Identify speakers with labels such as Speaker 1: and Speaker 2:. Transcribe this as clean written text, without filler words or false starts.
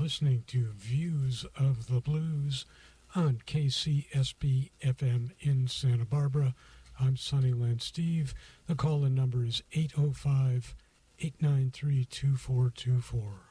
Speaker 1: listening to Views of the Blues on KCSB FM in Santa Barbara. I'm Sunnyland Steve. The call-in number is 805-893-2424.